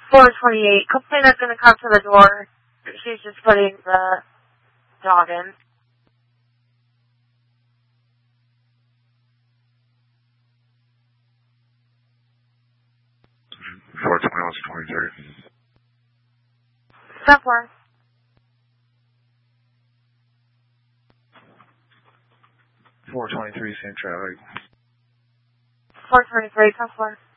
428. Complainant's going to come to the door. She's just putting the dog in. 421-23. Step 4. 423, same traffic. 423, step 4.